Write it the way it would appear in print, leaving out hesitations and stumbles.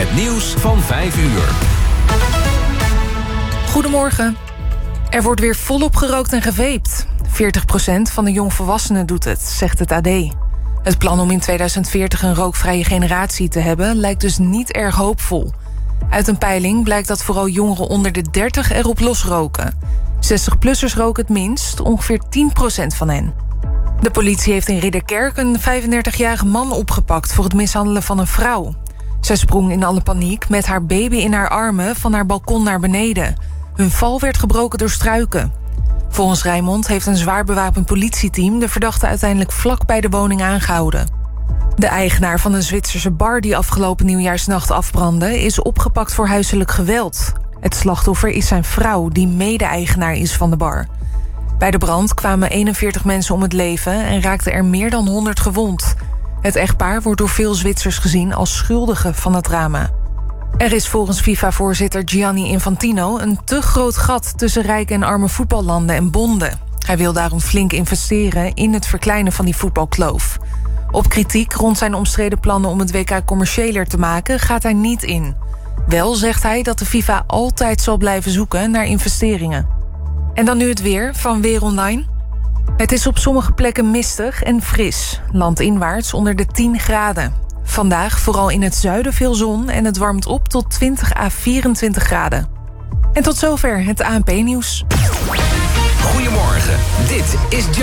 Het nieuws van 5 uur. Goedemorgen. Er wordt weer volop gerookt en gevaped. 40% van de jongvolwassenen doet het, zegt het AD. Het plan om in 2040 een rookvrije generatie te hebben lijkt dus niet erg hoopvol. Uit een peiling blijkt dat vooral jongeren onder de 30 erop losroken. 60-plussers roken het minst, ongeveer 10% van hen. De politie heeft in Ridderkerk een 35-jarige man opgepakt voor het mishandelen van een vrouw. Zij sprong in alle paniek met haar baby in haar armen van haar balkon naar beneden. Hun val werd gebroken door struiken. Volgens Rijnmond heeft een zwaar bewapend politieteam de verdachte uiteindelijk vlak bij de woning aangehouden. De eigenaar van een Zwitserse bar die afgelopen nieuwjaarsnacht afbrandde is opgepakt voor huiselijk geweld. Het slachtoffer is zijn vrouw, die mede-eigenaar is van de bar. Bij de brand kwamen 41 mensen om het leven en raakten er meer dan 100 gewond. Het echtpaar wordt door veel Zwitsers gezien als schuldige van het drama. Er is volgens FIFA-voorzitter Gianni Infantino een te groot gat tussen rijke en arme voetballanden en bonden. Hij wil daarom flink investeren in het verkleinen van die voetbalkloof. Op kritiek rond zijn omstreden plannen om het WK commerciëler te maken gaat hij niet in. Wel zegt hij dat de FIFA altijd zal blijven zoeken naar investeringen. En dan nu het weer van Weer Online. Het is op sommige plekken mistig en fris. Landinwaarts onder de 10 graden. Vandaag vooral in het zuiden veel zon en het warmt op tot 20 à 24 graden. En tot zover het ANP-nieuws. Goedemorgen, dit is